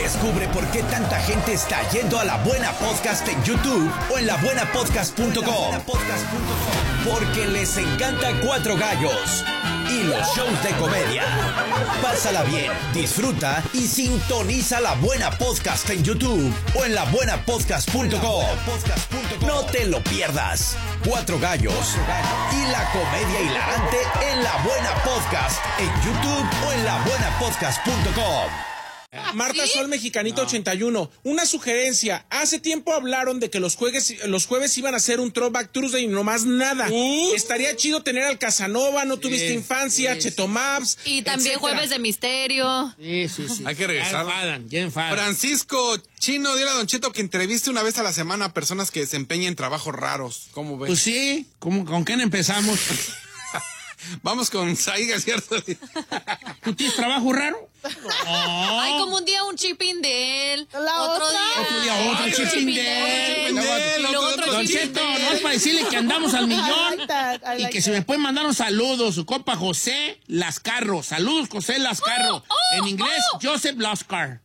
Descubre por qué tanta gente está yendo a La Buena Podcast en YouTube o en labuenapodcast.com. Porque les encanta Cuatro Gallos y los shows de comedia. Pásala bien, disfruta y sintoniza La Buena Podcast en YouTube o en labuenapodcast.com. No te lo pierdas. Cuatro Gallos y la comedia hilarante en La Buena Podcast en YouTube o en labuenapodcast.com. Marta Sol Mexicanito 81. Una sugerencia. Hace tiempo hablaron de que los jueves iban a hacer un Throwback Thursday y nomás nada. Estaría chido tener al Casanova, No Tuviste Infancia, Cheto Maps. Y también etcétera. Jueves de Misterio. Sí. Hay que regresar. Ya enfadan. Francisco Chino, dile a Don Cheto que entreviste una vez a la semana a personas que desempeñen trabajos raros. ¿Cómo ves? Pues sí, ¿con quién empezamos? Vamos con Saiga, ¿cierto? ¿Tú tienes trabajo raro? Hay como un día un chipín de él. Otro día otro chipín de él. Y luego otro Don chipín Cheto, de él. no es para decirle que andamos al millón I y like que se me pueden mandar un saludo. Su compa José Lascarro. Saludos, José Lascarro. En inglés, Joseph Lascar.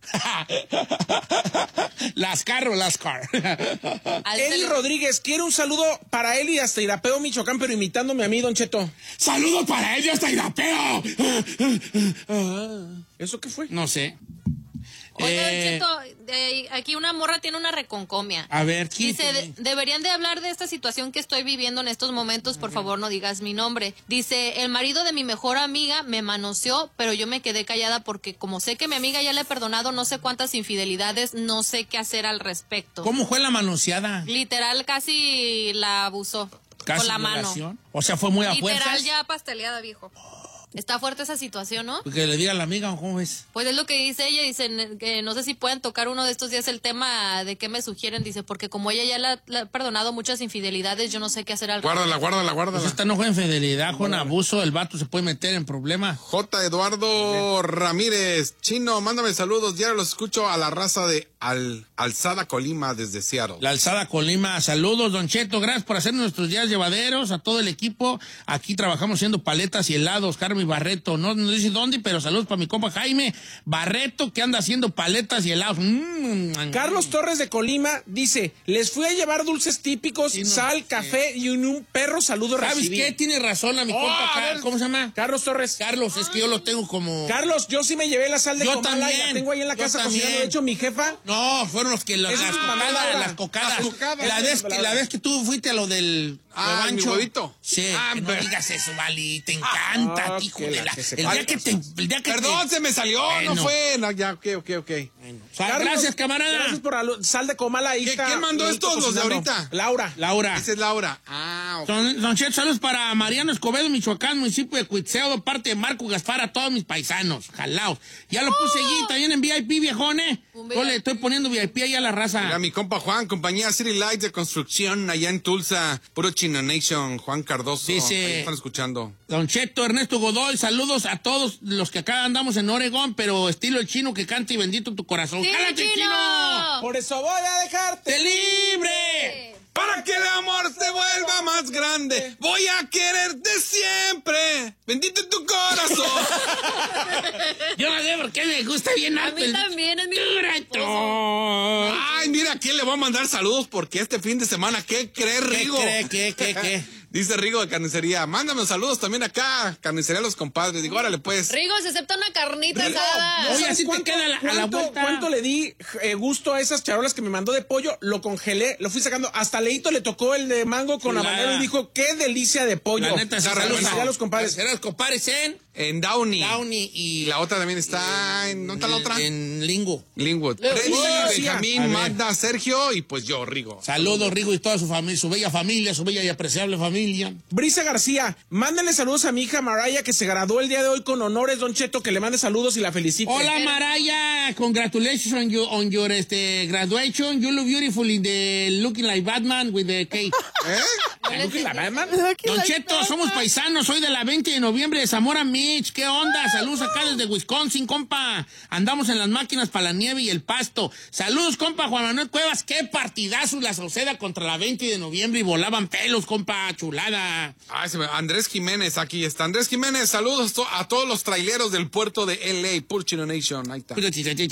Lascar. Eli Rodríguez, quiero un saludo para él y hasta Irapeo, Michoacán, pero imitándome a mí, Don Cheto. ¡Saludos para él y hasta Irapeo! ¿Eso qué fue? No sé. Oiga, Don Cheto, aquí una morra tiene una reconcomia. A ver, Dice, quíteme. deberían de hablar de esta situación que estoy viviendo en estos momentos, por favor no digas mi nombre. Dice, el marido de mi mejor amiga me manoseó, pero yo me quedé callada porque como sé que mi amiga ya le he perdonado no sé cuántas infidelidades, no sé qué hacer al respecto. ¿Cómo fue la manoseada? Literal, casi la abusó ¿Casi con la mano. violación? O sea, fue muy a Literal, fuerzas. ya pasteleada, viejo. Está fuerte esa situación, ¿no? Que le diga a la amiga, ¿cómo ves? Pues es lo que dice ella, dice que no sé si pueden tocar uno de estos días el tema de qué me sugieren, dice, porque como ella ya le ha perdonado muchas infidelidades, yo no sé qué hacer al Guárdala. Pues esta no fue infidelidad, con abuso, el vato se puede meter en problemas. J. Eduardo Ramírez. Chino, mándame saludos. Diario los escucho a la raza de Alzada Colima desde Seattle. La Alzada Colima, saludos, Don Cheto, gracias por hacer nuestros días llevaderos, a todo el equipo, aquí trabajamos haciendo paletas y helados, Carmen Barreto, no dice dónde, pero saludos para mi compa Jaime Barreto, que anda haciendo paletas y helados. Carlos Torres de Colima dice, les fui a llevar dulces típicos, Sí, no, sal, café y un perro saludo ¿Sabes recibí. qué? Tiene razón a mi Oh, compa, a ver. ¿cómo se llama? Carlos Torres. Carlos, es que yo lo tengo como... Carlos, yo sí me llevé la sal de Yo Comala y la también, tengo ahí en la yo casa también. cocinando. De hecho, mi jefa... No, fueron los que las Esa es mi mamá, cocadas, Laura. las cocadas. Las cocadas, La vez que tú fuiste a lo del Ah, mi revancho. huevito. Sí, Ah, que no pero- digas eso, Vali, te encanta, hijo que de la la... que se El día que Perdón, se me salió, Bueno. no fue. No, ya, ok. Carlos, Gracias, camarada. Gracias por la sal de Comala. Ahí está, ¿Quién mandó ahí estos, está los de cocinando. ahorita? Laura. Laura. Esa es Laura. Ah, ok. Don Cheto, saludos para Mariano Escobedo, Michoacán, municipio de Cuitzeo, de parte de Marco Gaspar, a todos mis paisanos, jalaos. Ya lo puse allí, también en VIP, viejones. Un Yo le VIP. estoy poniendo VIP ahí a la raza. Mira, mi compa Juan, compañía City Lights de construcción allá en Tulsa, puro Chino Nation, Juan Cardoso. Dice- Ahí están escuchando. Don Cheto, Ernesto Godoy, saludos a todos los que acá andamos en Oregón, pero estilo el chino que canta y bendito tu corazón. ¡Sí, ¡Jálate, chino! Por eso voy a dejarte. ¡Te libre! Para que el amor se vuelva más grande, voy a quererte siempre. Bendito tu corazón. Yo no sé por qué me gusta bien A harto mí el también es mi corazón. Ay, mira, ¿a quién le voy a mandar saludos? Porque este fin de semana, ¿qué cree Rigo? ¿Qué? Dice Rigo de Carnicería, mándame saludos también acá, Carnicería Los Compadres. Digo, órale pues. Rigo, se acepta una carnita Rigo, asada. Oye, ¿Sabes así te queda a la vuelta. ¿Cuánto le di gusto a esas charolas que me mandó de pollo? Lo congelé, lo fui sacando. Hasta Leito le tocó el de mango con Chulada. habanero y dijo, qué delicia de pollo. La neta, sí, Saludos saludos. a los compadres. Será los compadres En Downey. Downey Y y la otra también está en... ¿Dónde está la otra? en Lingo. Linwood. Luego, Freddy, García. Benjamín, A ver. Magda, Sergio y pues yo, Rigo. Saludos, Rigo, y toda su familia, su bella familia, su bella y apreciable familia. Brisa García, mándenle saludos a mi hija Maraya que se graduó el día de hoy con honores, Don Cheto, que le mande saludos y la felicite. Hola, Maraya, congratulations on your graduation. You look beautiful in the looking like Batman with the cake. ¿Looking like Batman? Don Cheto, somos paisanos, soy de la 20 de noviembre de Zamora Mitch. ¿Qué onda? Saludos acá desde Wisconsin, compa. Andamos en las máquinas para la nieve y el pasto. Saludos, compa Juan Manuel Cuevas. Qué partidazo la Sauceda contra la 20 de noviembre y volaban pelos, compa, chulada. Ay, Andrés Jiménez, aquí está. Andrés Jiménez, saludos a todos los traileros del puerto de LA, Puro Chino Nation. Ahí está.